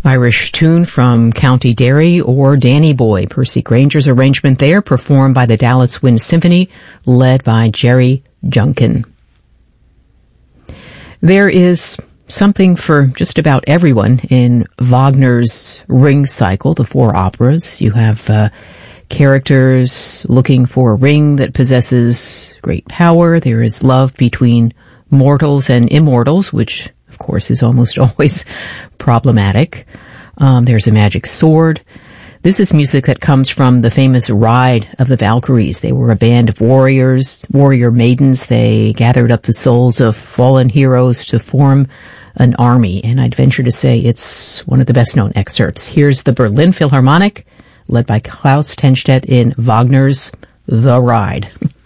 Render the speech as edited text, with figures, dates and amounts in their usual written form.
Irish tune from County Derry or Danny Boy. Percy Granger's arrangement there, performed by the Dallas Wind Symphony, led by Jerry Junkin. There is something for just about everyone in Wagner's Ring cycle, the four operas. You have characters looking for a ring that possesses great power. There is love between mortals and immortals, which of course is almost always problematic. There's a magic sword. This is music that comes from the famous Ride of the Valkyries. They were a band of warrior maidens. They gathered up the souls of fallen heroes to form an army, and I'd venture to say it's one of the best-known excerpts. Here's the Berlin Philharmonic, led by Klaus Tenstedt in Wagner's The Ride.